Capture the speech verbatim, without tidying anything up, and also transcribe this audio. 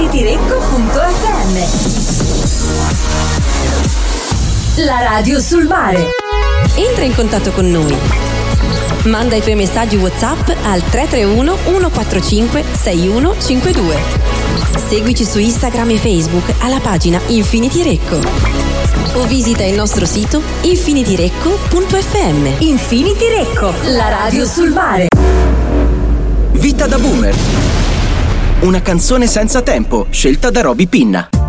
Infinityrecco punto effe emme. La radio sul mare. Entra in contatto con noi. Manda i tuoi messaggi WhatsApp al tre tre uno uno quattro cinque sei uno cinque due. Seguici su Instagram e Facebook alla pagina Infinityrecco o visita il nostro sito infinityrecco punto effe emme. Infinityrecco, la radio sul mare. Vita da boomer. Una canzone senza tempo, scelta da Roby Pinna.